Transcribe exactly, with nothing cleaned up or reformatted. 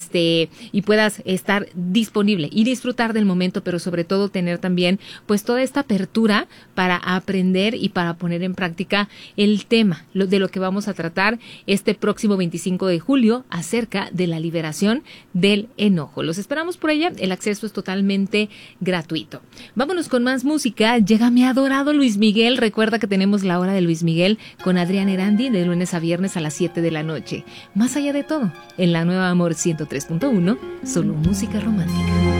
este y puedas estar disponible y disfrutar del momento, pero sobre todo tener también pues toda esta apertura para aprender y para poner en práctica el tema lo, de lo que vamos a tratar este próximo veinticinco de julio acerca de la liberación del enojo. Los esperamos por allá, el acceso es totalmente gratuito. Vámonos con más música. Llega mi adorado Luis Miguel. Recuerda que tenemos la hora de Luis Miguel con Adrián Erandi de lunes a viernes a las siete de la noche. Más allá de todo, en la nueva Amor ciento tres punto uno, solo música romántica.